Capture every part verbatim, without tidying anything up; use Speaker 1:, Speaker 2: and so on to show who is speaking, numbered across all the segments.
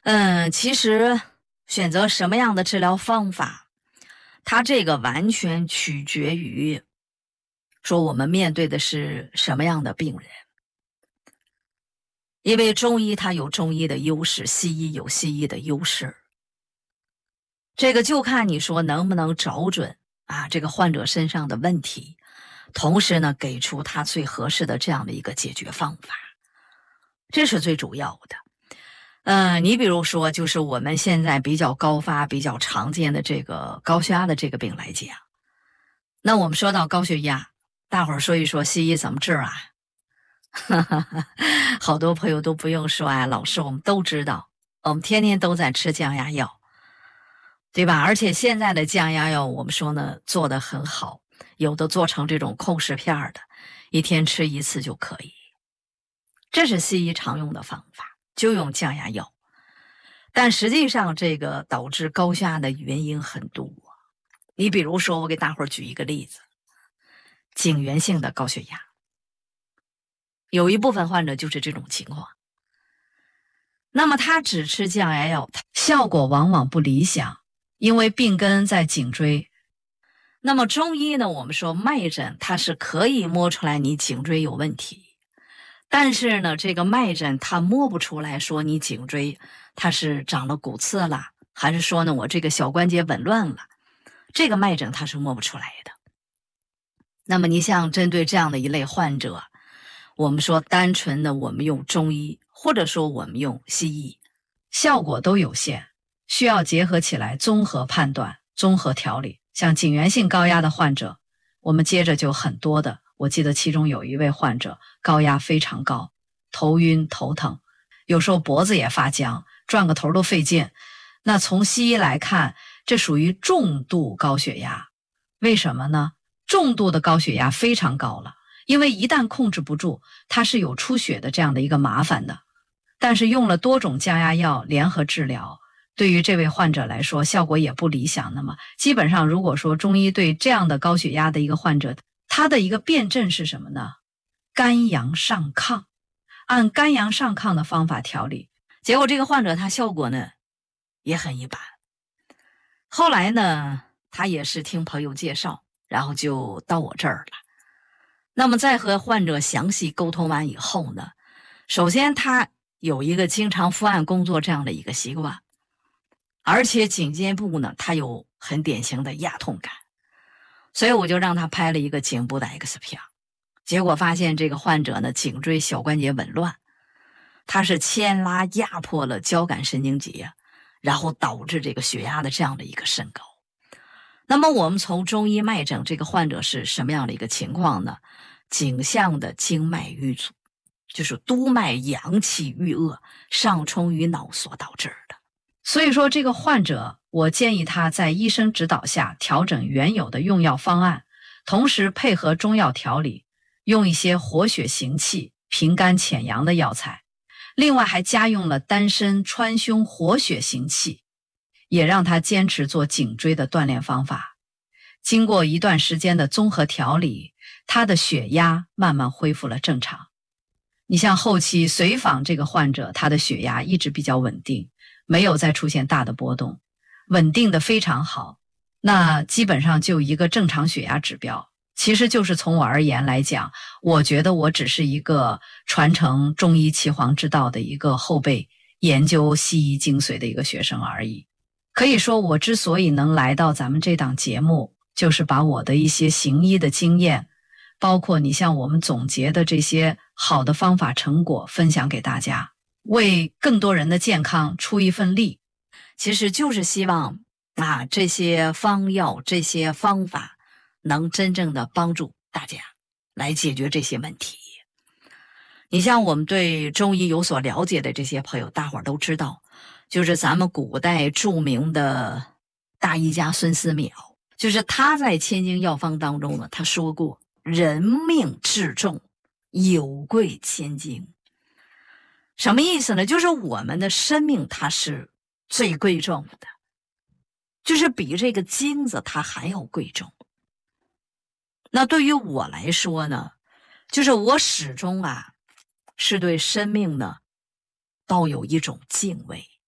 Speaker 1: 嗯，其实选择什么样的治疗方法，它这个完全取决于说我们面对的是什么样的病人。因为中医它有中医的优势，西医有西医的优势。这个就看你说能不能找准啊这个患者身上的问题，同时呢给出他最合适的这样的一个解决方法，这是最主要的。呃，你比如说就是我们现在比较高发比较常见的这个高血压的这个病来讲，那我们说到高血压，大伙儿说一说西医怎么治啊？好多朋友都不用说啊，老师我们都知道，我们天天都在吃降压药，对吧？而且现在的降压药我们说呢做得很好，有的做成这种控食片的，一天吃一次就可以。这是西医常用的方法，就用降压药。但实际上这个导致高血压的原因很多。你比如说我给大伙儿举一个例子，颈源性的高血压，有一部分患者就是这种情况。那么他只吃降压药，效果往往不理想，因为病根在颈椎。那么中医呢，我们说脉诊它是可以摸出来你颈椎有问题，但是呢这个脉诊它摸不出来说你颈椎它是长了骨刺了，还是说呢我这个小关节紊乱了，这个脉诊它是摸不出来的。那么你像针对这样的一类患者，我们说单纯的我们用中医或者说我们用西医，效果都有限，需要结合起来综合判断综合调理。像颈源性高压的患者，我们接着就很多的，我记得其中有一位患者高压非常高，头晕头疼，有时候脖子也发僵，转个头都费劲。那从西医来看，这属于重度高血压。为什么呢？重度的高血压非常高了，因为一旦控制不住，它是有出血的这样的一个麻烦的。但是用了多种降压药联合治疗，对于这位患者来说效果也不理想。那么基本上如果说中医对这样的高血压的一个患者，他的一个辨证是什么呢？肝阳上亢，按肝阳上亢的方法调理，结果这个患者他效果呢也很一般。后来呢他也是听朋友介绍，然后就到我这儿了。那么在和患者详细沟通完以后呢，首先他有一个经常伏案工作这样的一个习惯，而且颈肩部呢他有很典型的压痛感，所以我就让他拍了一个颈部的 X 片，结果发现这个患者呢颈椎小关节紊乱，他是牵拉压迫了交感神经节，然后导致这个血压的这样的一个升高。那么我们从中医脉诊，这个患者是什么样的一个情况呢？颈项的经脉瘀阻，就是督脉阳气郁恶，上冲于脑所导致的。所以说这个患者，我建议他在医生指导下调整原有的用药方案，同时配合中药调理，用一些活血行气、平肝潜阳的药材，另外还加用了丹参川芎活血行气，也让他坚持做颈椎的锻炼方法。经过一段时间的综合调理，他的血压慢慢恢复了正常。你像后期随访这个患者，他的血压一直比较稳定，没有再出现大的波动，稳定的非常好。那基本上就一个正常血压指标。其实就是从我而言来讲，我觉得我只是一个传承中医岐黄之道的一个后辈，研究西医精髓的一个学生而已。可以说我之所以能来到咱们这档节目，就是把我的一些行医的经验，包括你像我们总结的这些好的方法成果分享给大家，为更多人的健康出一份力。其实就是希望啊，这些方药这些方法能真正的帮助大家来解决这些问题。你像我们对中医有所了解的这些朋友，大伙儿都知道，就是咱们古代著名的大医家孙思邈，就是他在《千金药方》当中呢，他说过人命至重，有贵千金。什么意思呢？就是我们的生命它是最贵重的，就是比这个金子它还要贵重。那对于我来说呢，就是我始终啊是对生命呢抱有一种敬畏。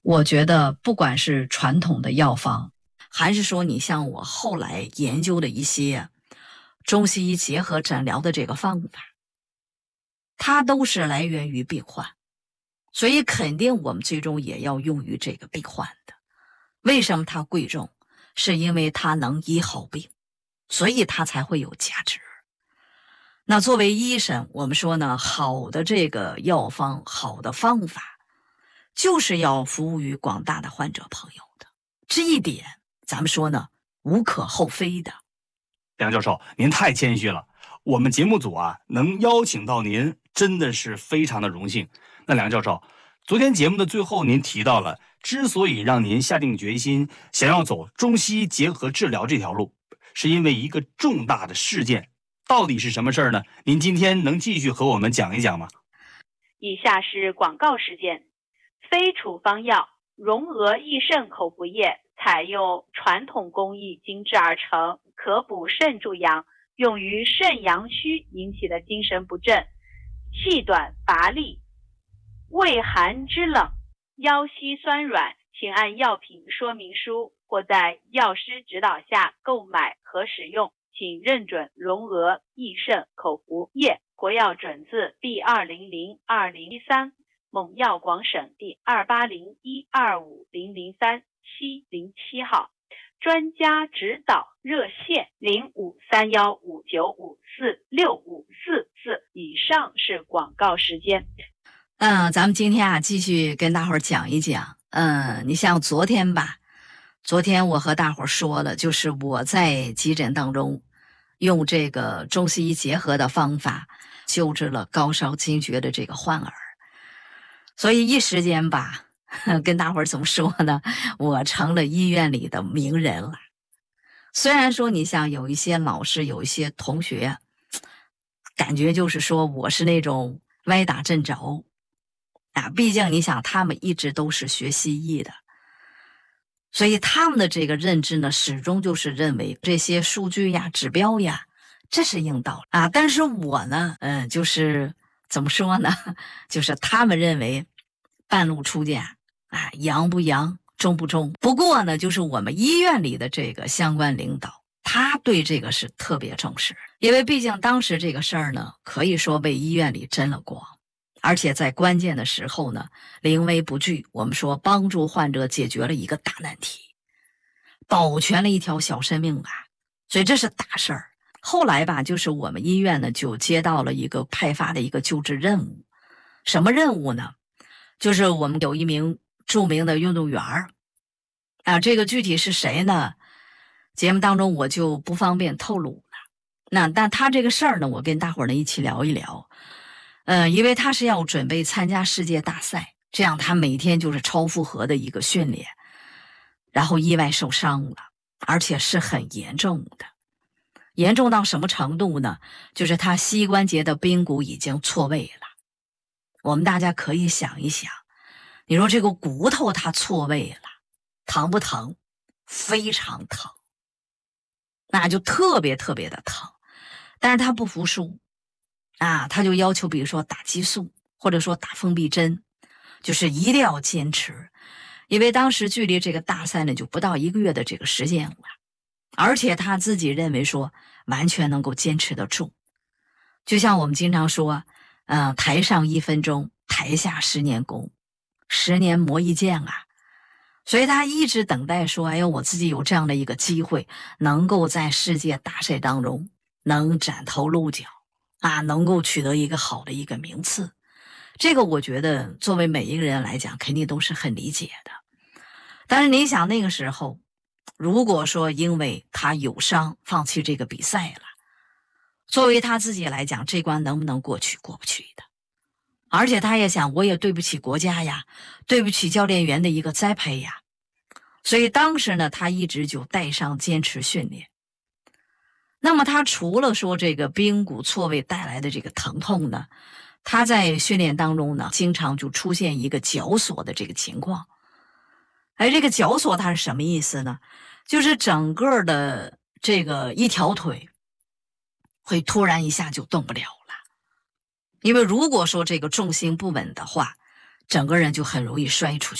Speaker 1: 我觉得不管是传统的药方，还是说你像我后来研究的一些中西医结合诊疗的这个方法，它都是来源于病患，所以肯定我们最终也要用于这个病患的。为什么它贵重？是因为它能医好病，所以它才会有价值。那作为医生，我们说呢，好的这个药方，好的方法，就是要服务于广大的患者朋友的。这一点，咱们说呢，无可厚非的。
Speaker 2: 梁教授，您太谦虚了，我们节目组啊，能邀请到您，真的是非常的荣幸。那梁教授，昨天节目的最后，您提到了，之所以让您下定决心想要走中西结合治疗这条路，是因为一个重大的事件。到底是什么事儿呢？您今天能继续和我们讲一讲吗？
Speaker 3: 以下是广告时间。非处方药荣俄益肾口服液采用传统工艺精制而成，可补肾助阳，用于肾阳虚引起的精神不振、气短乏力、畏寒肢冷、腰膝酸软，请按药品说明书或在药师指导下购买和使用，请认准荣俄益肾口服液，国药准字 B 二零零二零一三，蒙药广省第二八零一二五零零三七零七号，专家指导热线零五三幺五九五四六五四四。以上是广告时间。
Speaker 1: 嗯，咱们今天啊，继续跟大伙儿讲一讲。嗯，你像昨天吧，昨天我和大伙儿说了，就是我在急诊当中用这个中西医结合的方法救治了高烧惊厥的这个患儿，所以一时间吧，跟大伙儿怎么说呢？我成了医院里的名人了。虽然说你像有一些老师，有一些同学，感觉就是说我是那种歪打正着啊，毕竟你想他们一直都是学西医的，所以他们的这个认知呢，始终就是认为这些数据呀、指标呀，这是硬道理啊。但是我呢，嗯，就是怎么说呢？就是他们认为半路出家啊，阳不阳，中不中。不过呢，就是我们医院里的这个相关领导，他对这个是特别重视，因为毕竟当时这个事儿呢，可以说为医院里争了光。而且在关键的时候呢，临危不惧，我们说帮助患者解决了一个大难题，保全了一条小生命啊，所以这是大事儿。后来吧，就是我们医院呢就接到了一个派发的一个救治任务。什么任务呢？就是我们有一名著名的运动员儿啊，这个具体是谁呢？节目当中我就不方便透露了。那但他这个事儿呢，我跟大伙儿呢一起聊一聊。呃，因为他是要准备参加世界大赛，这样他每天就是超负荷的一个训练，然后意外受伤了，而且是很严重的。严重到什么程度呢？就是他膝关节的髌骨已经错位了。我们大家可以想一想，你说这个骨头它错位了，疼不疼？非常疼，那就特别特别的疼。但是他不服输啊，他就要求比如说打激素，或者说打封闭针，就是一定要坚持。因为当时距离这个大赛呢就不到一个月的这个时间了，而且他自己认为说完全能够坚持得住。就像我们经常说，呃，台上一分钟，台下十年功，十年磨一剑啊。所以他一直等待说，哎呦，我自己有这样的一个机会，能够在世界大赛当中能崭头露角啊，能够取得一个好的一个名次。这个我觉得作为每一个人来讲，肯定都是很理解的。但是你想那个时候，如果说因为他有伤放弃这个比赛了，作为他自己来讲，这关能不能过去？过不去的。而且他也想，我也对不起国家呀，对不起教练员的一个栽培呀。所以当时呢，他一直就带伤坚持训练。那么他除了说这个髌骨错位带来的这个疼痛呢，他在训练当中呢，经常就出现一个绞索的这个情况。哎，这个绞索它是什么意思呢？就是整个的这个一条腿会突然一下就动不了了。因为如果说这个重心不稳的话，整个人就很容易摔出去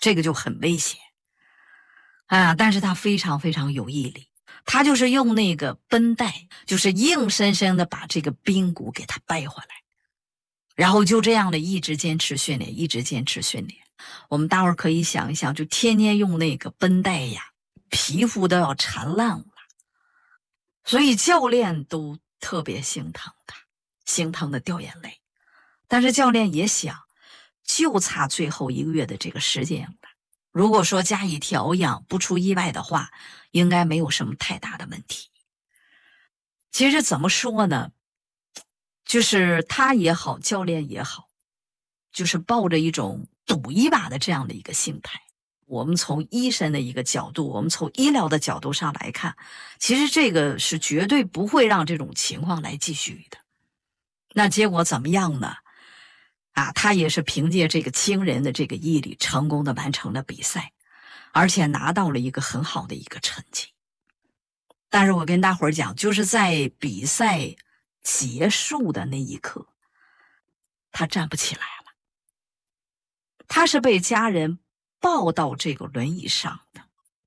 Speaker 1: 这个就很危险啊。但是他非常非常有毅力，他就是用那个绷带，就是硬生生的把这个髌骨给他掰回来，然后就这样的一直坚持训练，一直坚持训练。我们待会儿可以想一想，就天天用那个绷带呀，皮肤都要缠烂了，所以教练都特别心疼他，心疼的掉眼泪。但是教练也想，就差最后一个月的这个时间了，如果说加以调养，不出意外的话，应该没有什么太大的问题。其实怎么说呢，就是他也好，教练也好，就是抱着一种赌一把的这样的一个心态。我们从医生的一个角度，我们从医疗的角度上来看，其实这个是绝对不会让这种情况来继续的。那结果怎么样呢？啊，他也是凭借这个惊人的这个毅力，成功的完成了比赛，而且拿到了一个很好的一个成绩。但是我跟大伙儿讲，就是在比赛结束的那一刻，他站不起来了，他是被家人抱到这个轮椅上的，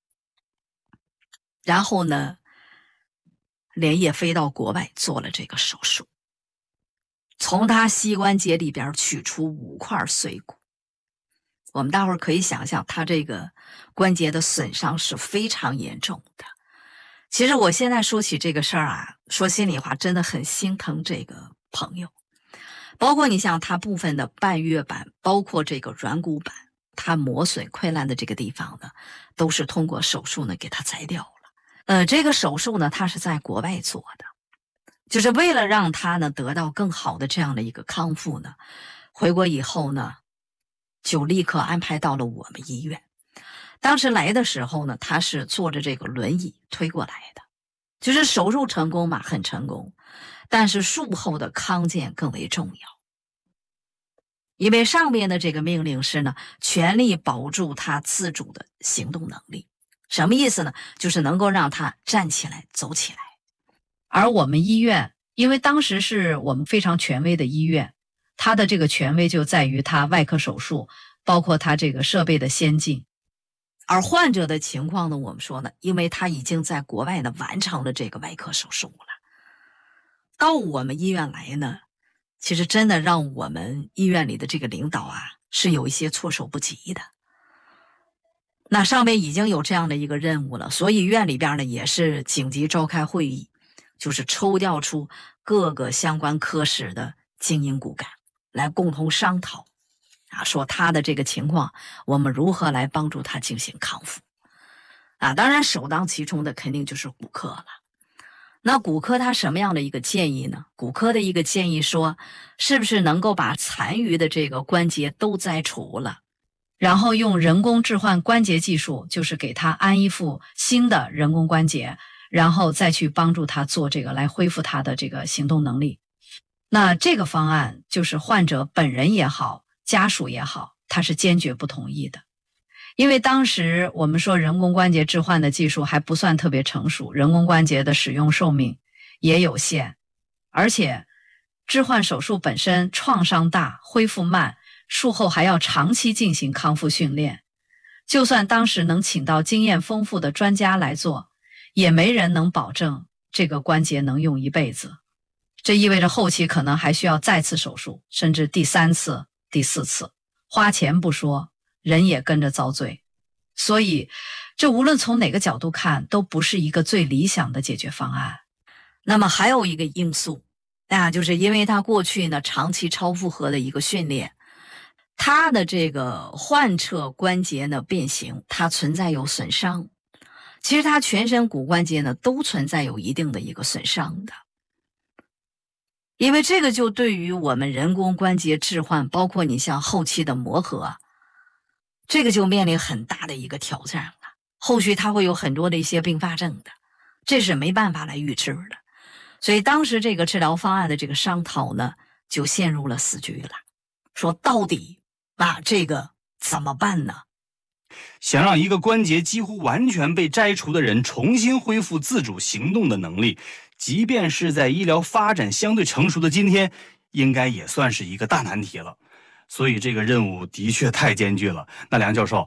Speaker 1: 然后呢，连夜飞到国外做了这个手术，从他膝关节里边取出五块碎骨。我们大伙儿可以想象，他这个关节的损伤是非常严重的。其实我现在说起这个事儿啊，说心里话，真的很心疼这个朋友。包括你像他部分的半月板，包括这个软骨板，他磨损溃烂的这个地方呢，都是通过手术呢给他摘掉了。呃，这个手术呢，他是在国外做的，就是为了让他呢得到更好的这样的一个康复呢，回国以后呢，就立刻安排到了我们医院。当时来的时候呢，他是坐着这个轮椅推过来的，就是手术成功嘛，很成功，但是术后的康健更为重要。因为上面的这个命令是呢，全力保住他自主的行动能力。什么意思呢？就是能够让他站起来走起来。而我们医院，因为当时是我们非常权威的医院，它的这个权威就在于它外科手术，包括它这个设备的先进。而患者的情况呢，我们说呢，因为他已经在国外呢完成了这个外科手术了，到我们医院来呢，其实真的让我们医院里的这个领导啊，是有一些措手不及的。那上面已经有这样的一个任务了，所以院里边呢也是紧急召开会议，就是抽调出各个相关科室的精英骨干来共同商讨啊，说他的这个情况，我们如何来帮助他进行康复啊？当然首当其冲的肯定就是骨科了。那骨科他什么样的一个建议呢？骨科的一个建议说，是不是能够把残余的这个关节都摘除了，然后用人工置换关节技术，就是给他安一副新的人工关节，然后再去帮助他做这个来恢复他的这个行动能力。那这个方案就是患者本人也好，家属也好，他是坚决不同意的。因为当时我们说人工关节置换的技术还不算特别成熟，人工关节的使用寿命也有限，而且置换手术本身创伤大，恢复慢，术后还要长期进行康复训练。就算当时能请到经验丰富的专家来做，也没人能保证这个关节能用一辈子。这意味着后期可能还需要再次手术，甚至第三次、第四次，花钱不说，人也跟着遭罪。所以这无论从哪个角度看，都不是一个最理想的解决方案。那么还有一个因素啊，就是因为他过去呢长期超负荷的一个训练，他的这个患侧关节呢变形，它存在有损伤。其实他全身骨关节呢都存在有一定的一个损伤的。因为这个就对于我们人工关节置换，包括你像后期的磨合，这个就面临很大的一个挑战了。后续它会有很多的一些并发症的，这是没办法来预知的。所以当时这个治疗方案的这个商讨呢，就陷入了死局了。说到底啊，这个怎么办呢？
Speaker 2: 想让一个关节几乎完全被摘除的人重新恢复自主行动的能力，即便是在医疗发展相对成熟的今天，应该也算是一个大难题了。所以这个任务的确太艰巨了。那梁教授，